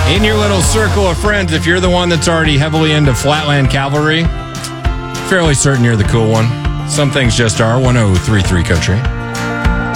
In your little circle of friends, if you're the one that's already heavily into Flatland Cavalry, fairly certain you're the cool one. Some things just are. 103.3 Country.